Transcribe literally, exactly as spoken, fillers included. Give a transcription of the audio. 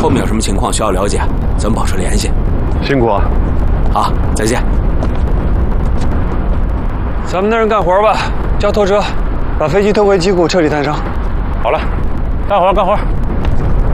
后面有什么情况需要了解，咱们保持联系。 辛苦啊！ 好，再见。 咱们那人干活吧，叫拖车，把飞机拖回机库，彻底探伤。 好了，干活干活。